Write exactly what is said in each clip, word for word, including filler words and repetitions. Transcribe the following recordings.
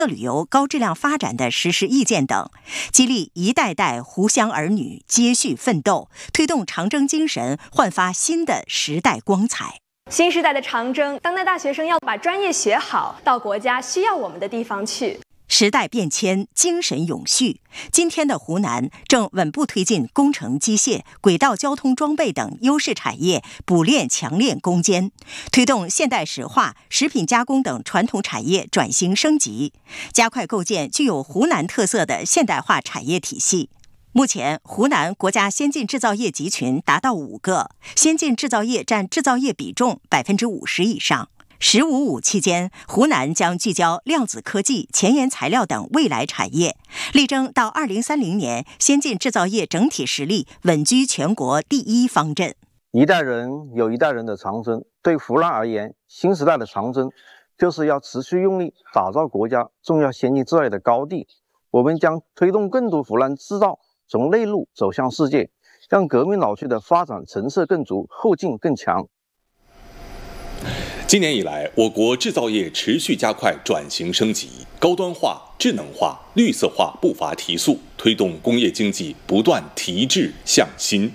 旅游高质量发展的实施意见等，激励一代代湖湘儿女接续奋斗，推动长征精神焕发新的时代光彩。 新时代的长征，当代大学生要把专业学好，到国家需要我们的地方去。 时代变迁，精神永续。今天的湖南正稳步推进工程机械、轨道交通装备等优势产业补炼强炼攻坚，推动现代石化、食品加工等传统产业转型升级，加快构建具有湖南特色的现代化产业体系。目前，湖南国家先进制造业集群达到五个，先进制造业占制造业比重百分之五十以上。十五五期间，湖南将聚焦量子科技、前沿材料等未来产业，力争到二零三零年，先进制造业整体实力稳居全国第一方阵。 一代人有一代人的长征，对湖南而言，新时代的长征就是要持续用力打造国家重要先进制造业的高地。我们将推动更多湖南制造从内陆走向世界，让革命老区的发展成色更足，后劲更强。 今年以来，我国制造业持续加快转型升级，高端化、智能化、绿色化步伐提速，推动工业经济不断提质向新。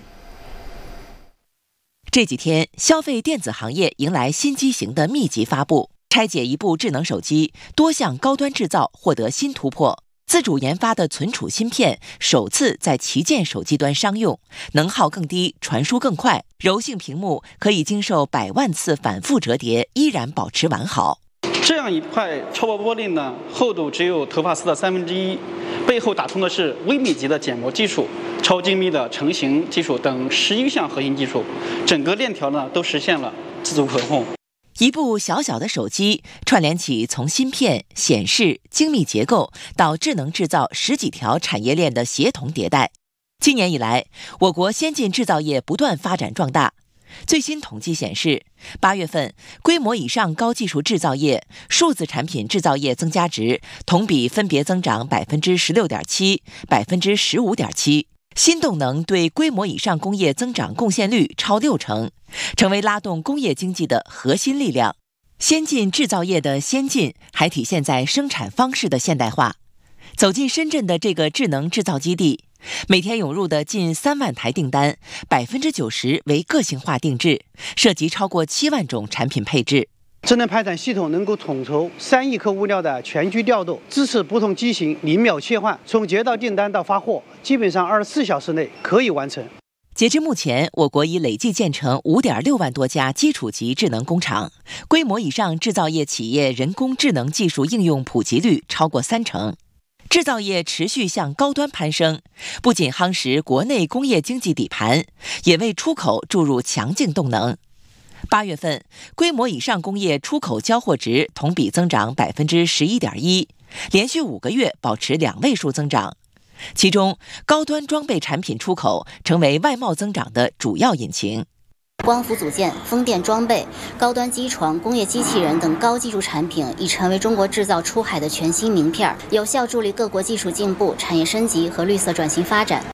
这几天，消费电子行业迎来新机型的密集发布，拆解一部智能手机，多项高端制造获得新突破。自主研发的存储芯片首次在旗舰手机端商用，能耗更低，传输更快，柔性屏幕可以经受百万次反复折叠，依然保持完好。 这样一块超薄玻璃呢，厚度只有头发丝的三分之一，背后打通的是微米级的建模技术、超精密的成型技术等十一项核心技术，整个链条呢都实现了自主可控。 一部小小的手机串联起从芯片、显示、精密结构到智能制造十几条产业链的协同迭代。今年以来，我国先进制造业不断发展壮大。最新统计显示，八月份规模以上高技术制造业、数字产品制造业增加值同比分别增长百分之十六点七、百分之十五点七。新动能对规模以上工业增长贡献率超六成，成为拉动工业经济的核心力量。先进制造业的先进还体现在生产方式的现代化。走进深圳的这个智能制造基地，每天涌入的近三万台订单，百分之九十为个性化定制，涉及超过七万种产品配置。 智能排产系统能够统筹三亿克物料的全局调度，支持不同机型零秒切换，从接到订单到发货，基本上二十四小时内可以完成。 截至目前，我国已累计建成五点六万多家基础级智能工厂，规模以上制造业企业人工智能技术应用普及率超过三成。制造业持续向高端攀升，不仅夯实国内工业经济底盘，也为出口注入强劲动能。八月份，规模以上工业出口交货值同比增长百分之十一点一，连续五个月保持两位数增长。其中，高端装备产品出口成为外贸增长的主要引擎。 光伏组件、风电装备、高端机床、工业机器人等高技术产品已成为中国制造出海的全新名片，有效助力各国技术进步、产业升级和绿色转型发展。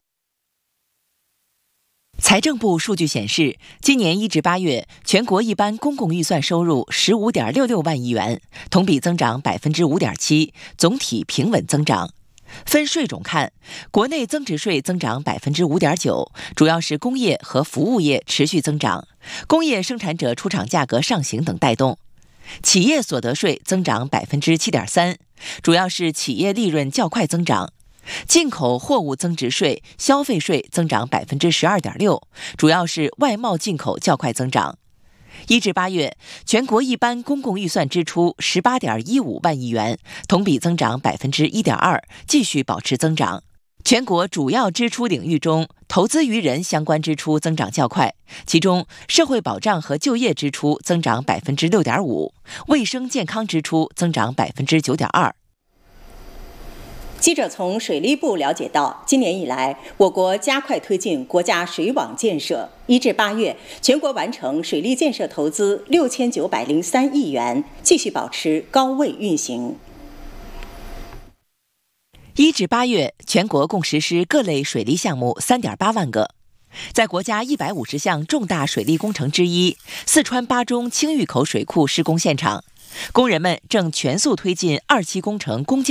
财政部数据显示，今年一至八月，全国一般公共预算收入十五点六六万亿元，同比增长百分之五点七，总体平稳增长。分税种看，国内增值税增长百分之五点九，主要是工业和服务业持续增长，工业生产者出厂价格上行等带动。企业所得税增长百分之七点三，主要是企业利润较快增长。进口货物增值税、消费税增长百分之十二点六，主要是外贸进口较快增长。一至八月，全国一般公共预算支出十八点一五万亿元，同比增长百分之一点二，继续保持增长。全国主要支出领域中，投资于人相关支出增长较快，其中社会保障和就业支出增长百分之六点五，卫生健康支出增长百分之九点二。 记者从水利部了解到，今年以来，我国加快推进国家水网建设。一至八月，全国完成水利建设投资六千九百零三亿元，继续保持高位运行。 一至八月，全国共实施各类水利项目三点八万个。在国家一百五十项重大水利工程之一，四川巴中青峪口水库施工现场， 工人们正全速推进二期工程攻坚